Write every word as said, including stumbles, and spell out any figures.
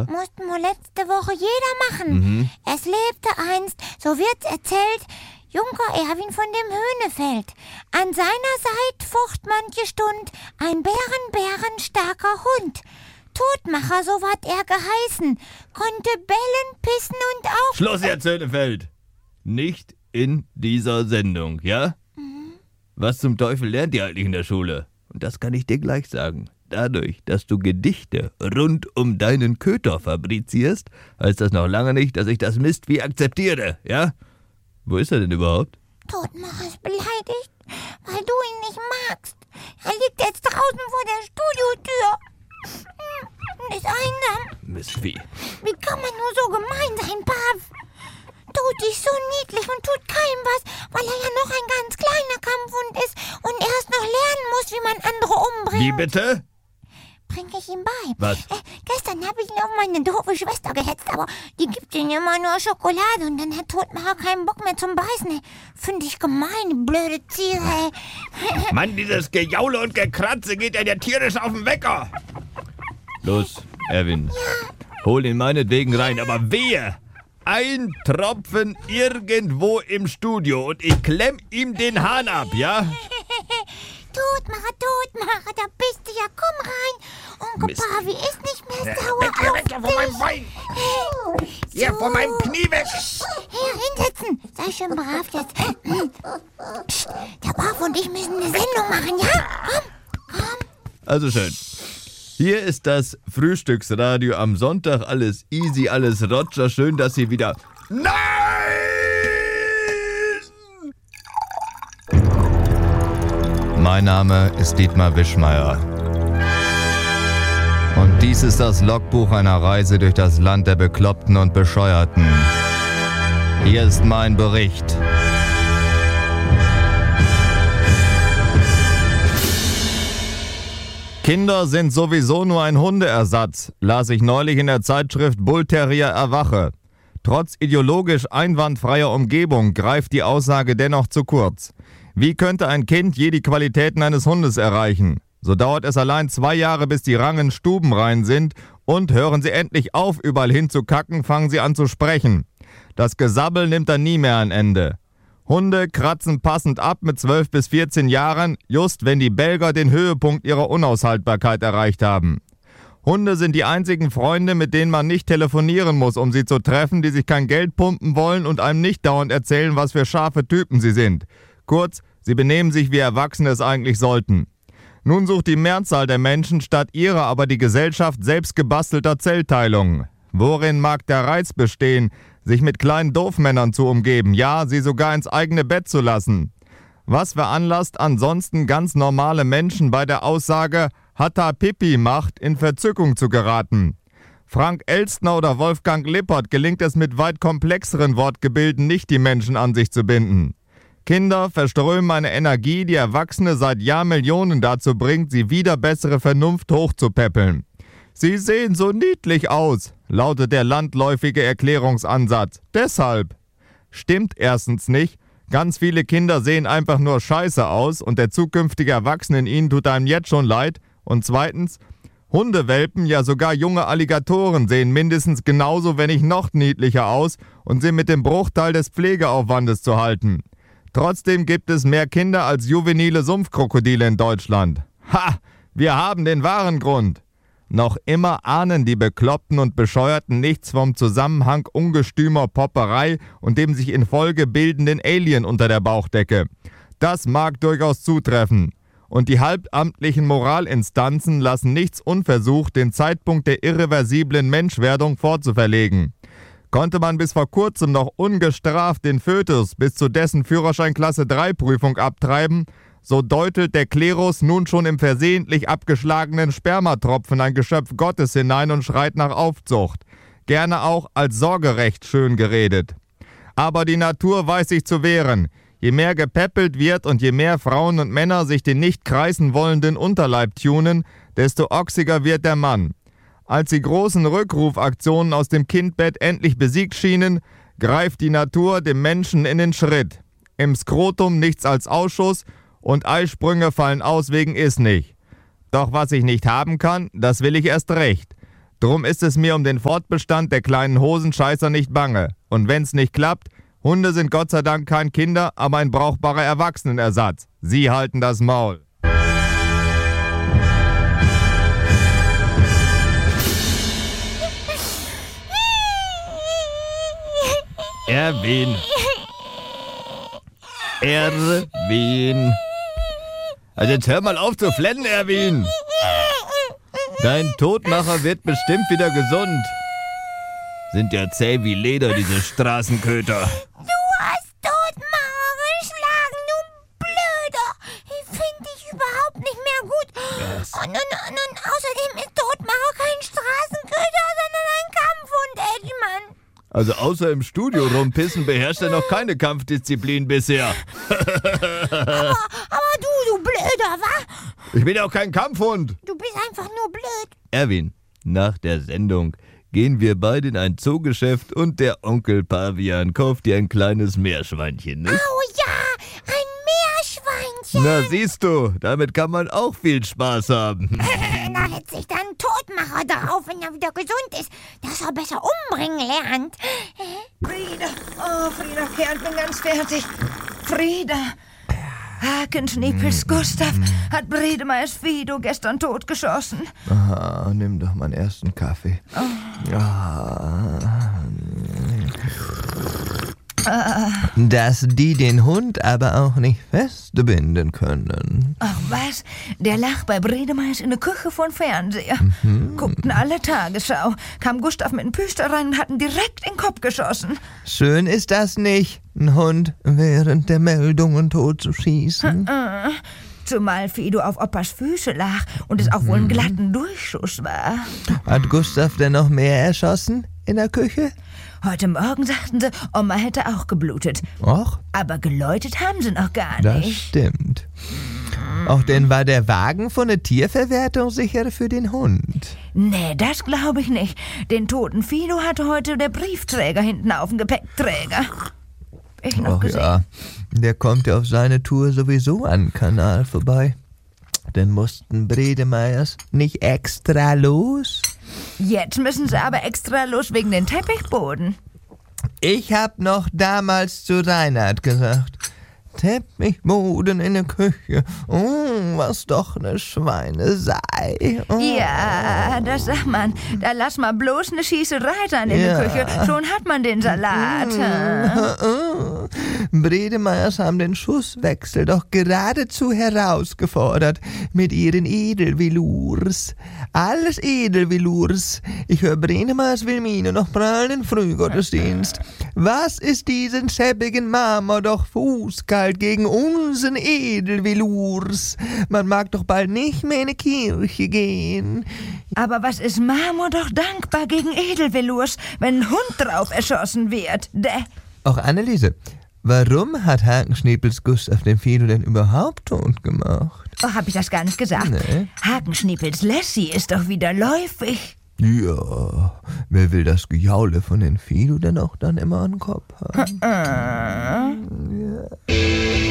Ja? Mussten wir letzte Woche jeder machen. Mhm. Es lebte einst, so wird's erzählt, Junker Erwin von dem Höhnefeld. An seiner Seite focht manche Stund ein bären, bärenstarker Hund. Todmacher, so ward er geheißen, konnte bellen, pissen und auch... Schluss jetzt, Höhnefeld. Nicht in dieser Sendung, ja? Mhm. Was zum Teufel lernt ihr eigentlich in der Schule? Und das kann ich dir gleich sagen. Dadurch, dass du Gedichte rund um deinen Köter fabrizierst, heißt das noch lange nicht, dass ich das Mistvieh akzeptiere, ja? Wo ist er denn überhaupt? Todmacher ist beleidigt, weil du ihn nicht magst. Er liegt jetzt draußen vor der Studiotür und ist einsam. Mistvieh. Wie kann man nur so gemein sein, Pav? Tut dich so niedlich und tut keinem was, weil er ja noch ein ganz kleiner Kampfhund ist und erst noch lernen muss, wie man andere umbringt. Wie bitte? Bring ich ihm bei. Was? Äh, gestern habe ich ihn auf meine doofe Schwester gehetzt, aber die gibt ihm immer nur Schokolade und dann hat Todmacher keinen Bock mehr zum Beißen. Finde ich gemein, blöde Tiere. Ey. Mann, dieses Gejaule und Gekratze geht ja dir tierisch auf den Wecker. Los, Erwin. Ja. Hol ihn meinetwegen rein, aber wehe! Ein Tropfen irgendwo im Studio und ich klemm ihm den Hahn ab, ja? Todmacher, Todmacher, da bist du ja, komm rein. Onkel Mist. Pavi ist nicht mehr sauer Weg hier, auf weg hier von meinem Bein! dich. Hier, So. von meinem Knie weg! Hier, hinsetzen. Sei schön brav jetzt. Psst, der Pav und ich müssen eine Sendung machen, ja? Komm, komm. Also schön. Hier ist das Frühstücksradio am Sonntag. Alles easy, alles Roger. Schön, dass Sie wieder... Nein! Mein Name ist Dietmar Wischmeier. Und dies ist das Logbuch einer Reise durch das Land der Bekloppten und Bescheuerten. Hier ist mein Bericht. Kinder sind sowieso nur ein Hundeersatz, las ich neulich in der Zeitschrift Bull Terrier Erwache. Trotz ideologisch einwandfreier Umgebung greift die Aussage dennoch zu kurz. Wie könnte ein Kind je die Qualitäten eines Hundes erreichen? So dauert es allein zwei Jahre, bis die Rangen stubenrein sind und hören sie endlich auf, überall hinzukacken, fangen sie an zu sprechen. Das Gesabbel nimmt dann nie mehr ein Ende. Hunde kratzen passend ab mit zwölf bis vierzehn Jahren, just wenn die Belger den Höhepunkt ihrer Unaushaltbarkeit erreicht haben. Hunde sind die einzigen Freunde, mit denen man nicht telefonieren muss, um sie zu treffen, die sich kein Geld pumpen wollen und einem nicht dauernd erzählen, was für scharfe Typen sie sind. Kurz, sie benehmen sich, wie Erwachsene es eigentlich sollten. Nun sucht die Mehrzahl der Menschen statt ihrer aber die Gesellschaft selbst gebastelter Zellteilungen. Worin mag der Reiz bestehen, sich mit kleinen Doofmännern zu umgeben, ja, sie sogar ins eigene Bett zu lassen? Was veranlasst ansonsten ganz normale Menschen bei der Aussage Hatta Pipi macht in Verzückung zu geraten? Frank Elstner oder Wolfgang Lippert gelingt es mit weit komplexeren Wortgebilden nicht, die Menschen an sich zu binden. Kinder verströmen eine Energie, die Erwachsene seit Jahrmillionen dazu bringt, sie wieder bessere Vernunft hochzupäppeln. Sie sehen so niedlich aus, lautet der landläufige Erklärungsansatz. Deshalb. Stimmt erstens nicht. Ganz viele Kinder sehen einfach nur scheiße aus und der zukünftige Erwachsene in ihnen tut einem jetzt schon leid. Und zweitens, Hundewelpen, ja sogar junge Alligatoren sehen mindestens genauso, wenn nicht noch niedlicher aus und sind mit dem Bruchteil des Pflegeaufwandes zu halten. Trotzdem gibt es mehr Kinder als juvenile Sumpfkrokodile in Deutschland. Ha! Wir haben den wahren Grund. Noch immer ahnen die Bekloppten und Bescheuerten nichts vom Zusammenhang ungestümer Popperei und dem sich in Folge bildenden Alien unter der Bauchdecke. Das mag durchaus zutreffen. Und die halbamtlichen Moralinstanzen lassen nichts unversucht, den Zeitpunkt der irreversiblen Menschwerdung vorzuverlegen. Konnte man bis vor kurzem noch ungestraft den Fötus bis zu dessen Führerscheinklasse drei Prüfung abtreiben, so deutelt der Klerus nun schon im versehentlich abgeschlagenen Spermatropfen ein Geschöpf Gottes hinein und schreit nach Aufzucht. Gerne auch als Sorgerecht schön geredet. Aber die Natur weiß sich zu wehren. Je mehr gepäppelt wird und je mehr Frauen und Männer sich den nicht kreisen wollenden Unterleib tunen, desto ochsiger wird der Mann. Als die großen Rückrufaktionen aus dem Kindbett endlich besiegt schienen, greift die Natur dem Menschen in den Schritt. Im Skrotum nichts als Ausschuss und Eisprünge fallen aus wegen ist nicht. Doch was ich nicht haben kann, das will ich erst recht. Drum ist es mir um den Fortbestand der kleinen Hosenscheißer nicht bange. Und wenn's nicht klappt, Hunde sind Gott sei Dank kein Kinder, aber ein brauchbarer Erwachsenenersatz. Sie halten das Maul. Erwin. Erwin. Also jetzt hör mal auf zu flennen, Erwin. Dein Todmacher wird bestimmt wieder gesund. Sind ja zäh wie Leder, diese Straßenköter. Du hast Todmacher geschlagen, du Blöder. Ich finde dich überhaupt nicht mehr gut. Yes. Und, und, und, und außerdem ist Todmacher kein Straßenköter, sondern ein Kampfhund, Edgemann. Also außer im Studio rumpissen beherrscht er noch keine Kampfdisziplin bisher. aber, aber du, du Blöder, wa? Ich bin ja auch kein Kampfhund. Du bist einfach nur blöd. Erwin, nach der Sendung gehen wir beide in ein Zoogeschäft und der Onkel Pavian kauft dir ein kleines Meerschweinchen, nicht? Oh ja, ein Meerschweinchen. Na siehst du, damit kann man auch viel Spaß haben. Da hätte sich dann Todmacher darauf, wenn er wieder gesund ist, dass er besser umbringen lernt. Frieda, oh Frieda, Kerl, bin ganz fertig. Frieda, Hakenschniepels Gustav hat Bredemeyers Fido gestern totgeschossen. Aha, nimm doch meinen ersten Kaffee. Oh. Ah. Dass die den Hund aber auch nicht festbinden können. Ach was, der lag bei Bredemeyers in der Küche von Fernseher. Mhm. Guckten alle Tagesschau, kam Gustav mit dem Püster rein und hatten direkt in den Kopf geschossen. Schön ist das nicht, einen Hund während der Meldungen tot zu schießen. Äh, äh. Zumal Fido auf Opas Füße lag und es auch wohl ein glatten Durchschuss war. Hat Gustav denn noch mehr erschossen in der Küche? Heute Morgen sagten sie, Oma hätte auch geblutet. Och? Aber geläutet haben sie noch gar Das nicht. stimmt. Auch denn war der Wagen von der Tierverwertung sicher für den Hund? Nee, das glaube ich nicht. Den toten Fido hatte heute der Briefträger hinten auf dem Gepäckträger. Ich noch Och gesehen. ja, der kommt ja auf seine Tour sowieso an den Kanal vorbei. Dann mussten Bredemeyers nicht extra los? Jetzt müssen sie aber extra los wegen den Teppichboden. Ich hab noch damals zu Reinhard gesagt, Teppichboden in der Küche, oh, was doch eine Schweinerei. Oh. Ja, das sagt man. Da lass mal bloß eine Schießerei sein in Ja. der Küche. Schon hat man den Salat. Bredemeyers haben den Schusswechsel doch geradezu herausgefordert mit ihren Edelvelours. Alles Edelvelours. Ich höre Bredemeyers Wilmine noch prallen in Frühgottesdienst. Was ist diesen schäbigen Marmor doch fußkalt gegen unseren Edelvelours? Man mag doch bald nicht mehr in die Kirche gehen. Aber was ist Marmor doch dankbar gegen Edelvelours, wenn ein Hund drauf erschossen wird? Däh. Auch Anneliese, warum hat Hakenschniepels Gustav den Fido denn überhaupt tot gemacht? Oh, hab ich das gar nicht gesagt? Nee. Hakenschniepels Lassie ist doch wieder läufig. Ja, wer will das Gejaule von den Fido denn auch dann immer an den Kopf haben? Äh. Ja.